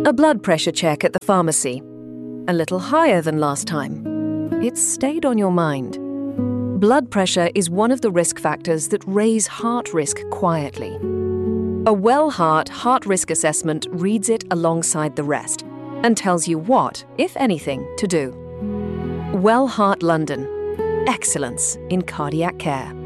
A blood pressure check at the pharmacy. A little higher than last time. It's stayed on your mind. Blood pressure is one of the risk factors that raise heart risk quietly. A WellHeart heart risk assessment reads it alongside the rest and tells you what, if anything, to do. WellHeart London. Excellence in cardiac care.